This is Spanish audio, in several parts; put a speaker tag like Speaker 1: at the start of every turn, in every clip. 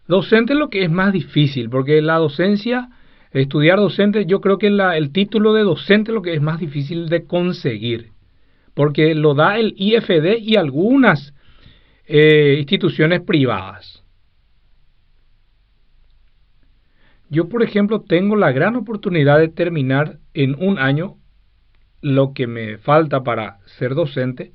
Speaker 1: Docente es lo que es más difícil, porque la docencia, estudiar docente, yo creo que el título de docente es lo que es más difícil de conseguir, porque lo da el IFD y algunas instituciones privadas. Yo, por ejemplo, tengo la gran oportunidad de terminar en un año lo que me falta para ser docente,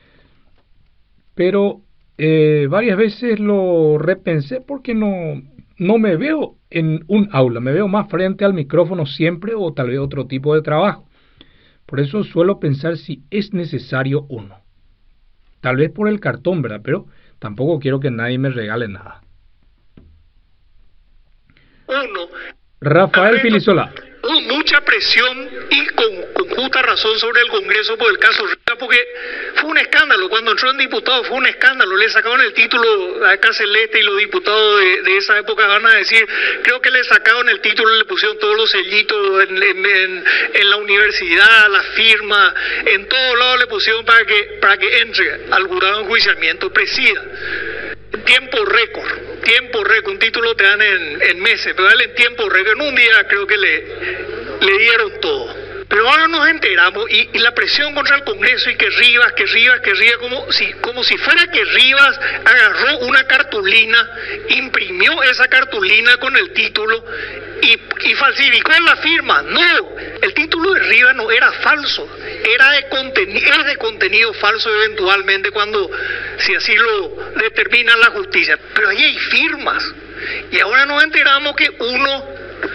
Speaker 1: pero varias veces lo repensé porque no me veo en un aula, me veo más frente al micrófono siempre o tal vez otro tipo de trabajo. Por eso suelo pensar si es necesario o no. Tal vez por el cartón, ¿verdad? Pero tampoco quiero que nadie me regale nada. Rafael Filisola.
Speaker 2: Hubo mucha presión y con justa razón sobre el Congreso por el caso Rivas, porque fue un escándalo. Cuando entró en diputado fue un escándalo. Le sacaron el título a Celeste y los diputados de esa época van a decir, creo que le sacaron el título, le pusieron todos los sellitos en la universidad, la firma, en todos lados le pusieron para que entre al jurado de enjuiciamiento, presida. Tiempo récord, un título te dan en meses, pero dale en tiempo récord, en un día creo que le dieron todo. Pero ahora nos enteramos y la presión contra el Congreso y que Rivas, como si fuera que Rivas agarró una cartulina, imprimió esa cartulina con el título y falsificó la firma. No, el título de Rivas no era falso, es de contenido falso eventualmente si así lo determina la justicia. Pero ahí hay firmas y ahora nos enteramos que uno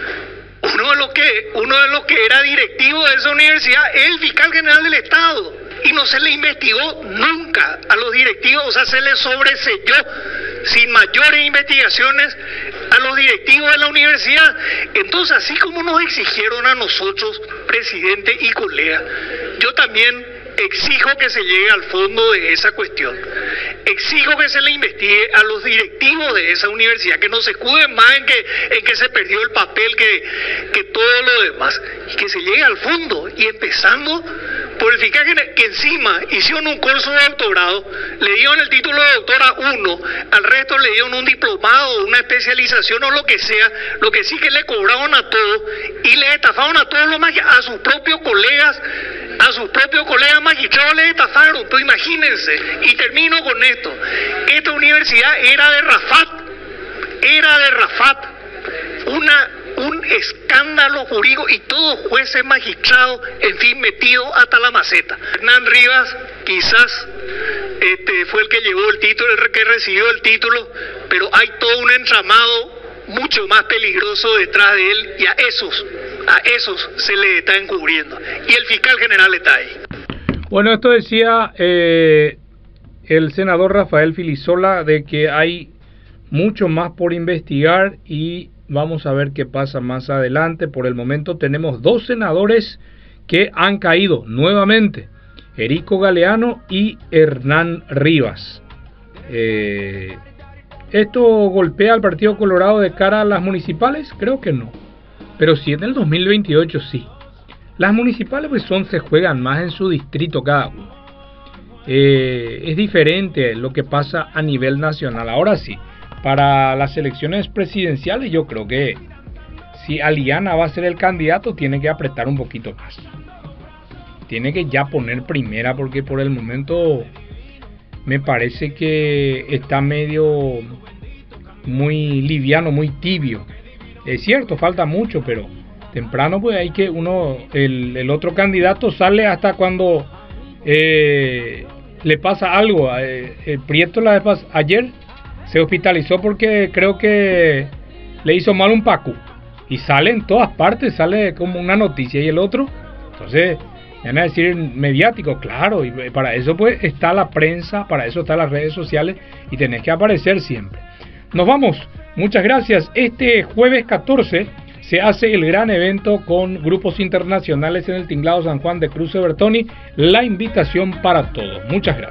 Speaker 2: de los que era directivo de esa universidad es el fiscal general del Estado y no se le investigó nunca a los directivos, o sea, se le sobreseyó sin mayores investigaciones a los directivos de la universidad. Entonces, así como nos exigieron a nosotros, presidente y colega, yo también exijo que se llegue al fondo de esa cuestión. Exijo que se le investigue a los directivos de esa universidad, que no se escuden más en que se perdió el papel que todo lo demás, y que se llegue al fondo, y empezando por el fiscal que encima hicieron un curso de doctorado, le dieron el título de doctora 1, al resto le dieron un diplomado, una especialización o lo que sea, lo que sí que le cobraron a todos y le estafaron a todos a sus propios colegas magistrados les estafaron. Pues imagínense, y termino con esto, esta universidad era de Rafat, un escándalo jurídico y todos jueces magistrados, en fin, metidos hasta la maceta. Hernán Rivas quizás fue el que llevó el título, el que recibió el título, pero hay todo un entramado mucho más peligroso detrás de él y a esos se le está encubriendo y el fiscal general está ahí.
Speaker 1: Bueno, esto decía el senador Rafael Filisola, de que hay mucho más por investigar y vamos a ver qué pasa más adelante. Por el momento tenemos 2 senadores que han caído nuevamente, Erico Galeano y Hernán Rivas. ¿Esto golpea al Partido Colorado de cara a las municipales? Creo que no, pero sí en el 2028 sí. Las municipales pues se juegan más en su distrito cada uno. Es diferente lo que pasa a nivel nacional. Ahora sí, para las elecciones presidenciales yo creo que si Aliana va a ser el candidato tiene que apretar un poquito más. Tiene que ya poner primera, porque por el momento me parece que está medio muy liviano, muy tibio. Es cierto, falta mucho, pero temprano pues hay que el otro candidato sale hasta cuando le pasa algo. Prieto ayer se hospitalizó porque creo que le hizo mal un pacu y sale en todas partes, sale como una noticia. Y el otro, entonces van a decir mediático, claro, y para eso pues está la prensa, para eso están las redes sociales y tenés que aparecer siempre. Nos vamos, muchas gracias. Este jueves 14 se hace el gran evento con grupos internacionales en el Tinglado San Juan de Cruce Bertoni. La invitación para todos. Muchas gracias.